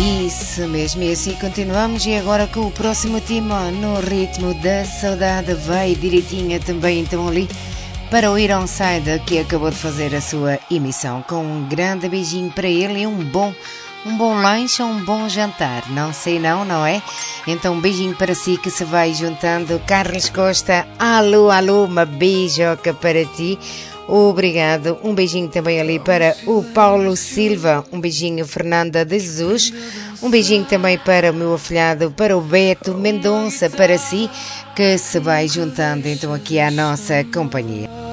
Isso mesmo, e assim continuamos. E agora com o próximo tema, no ritmo da saudade, vai direitinha também então ali para o Ironside, que acabou de fazer a sua emissão. Com um grande beijinho para ele e um bom lanche, um bom jantar. Não sei não é? Então um beijinho para si que se vai juntando. Carlos Costa, alô, uma beijoca para ti. Obrigado. Um beijinho também ali para o Paulo Silva. Um beijinho, Fernanda de Jesus. Um beijinho também para o meu afilhado, para o Beto Mendonça, para si, que se vai juntando então aqui à nossa companhia.